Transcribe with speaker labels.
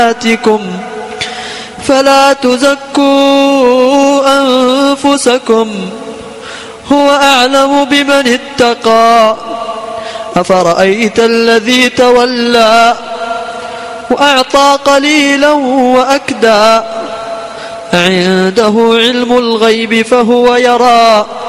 Speaker 1: فلا تزكوا أنفسكم هو أعلم بمن اتقى. أفرأيت الذي تولى وأعطى قليلا وأكدى عنده علم الغيب فهو يرى